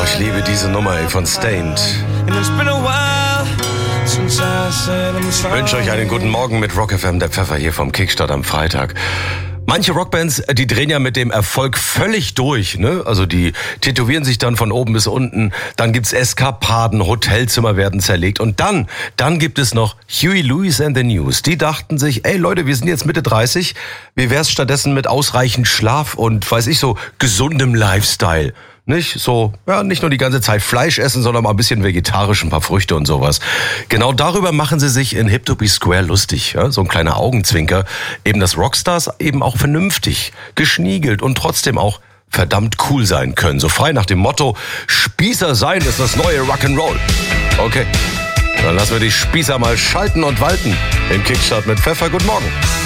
ich liebe diese Nummer von Stained. Ich wünsche euch einen guten Morgen mit Rock FM, der Pfeffer hier vom Kickstart am Freitag. Manche Rockbands, die drehen ja mit dem Erfolg völlig durch, ne? Also die tätowieren sich dann von oben bis unten, dann gibt's Eskapaden, Hotelzimmer werden zerlegt und dann gibt es noch Huey Lewis and the News. Die dachten sich, ey Leute, wir sind jetzt Mitte 30, wie wär's stattdessen mit ausreichend Schlaf und, weiß ich so, gesundem Lifestyle? Nicht so, ja, nicht nur die ganze Zeit Fleisch essen, sondern mal ein bisschen vegetarisch, ein paar Früchte und sowas. Genau darüber machen sie sich in Hip to Be Square lustig, ja? So ein kleiner Augenzwinker. Eben, dass Rockstars eben auch vernünftig, geschniegelt und trotzdem auch verdammt cool sein können. So frei nach dem Motto, Spießer sein ist das neue Rock'n'Roll. Okay, dann lassen wir die Spießer mal schalten und walten. Im Kickstart mit Pfeffer, guten Morgen.